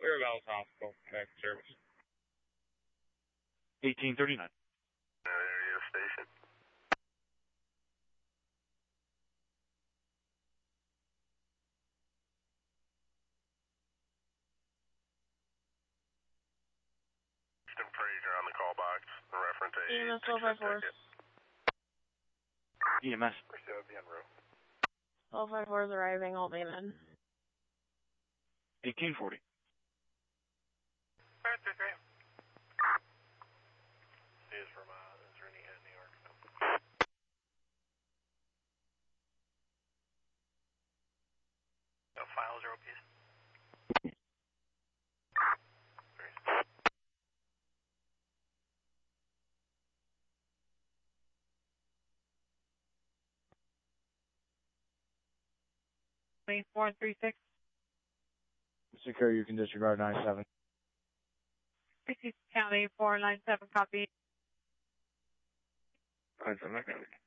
Clear Valley Hospital, next service. 1839. Area station. Easton Fraser on the call box. The reference to EMS 1254. EMS. 1254 is arriving, all in. 1840. Is from Zernia, New York. File 0 piece. Please, 436. Secure, you can disregard 97. 60 County 497, copy. 97 County.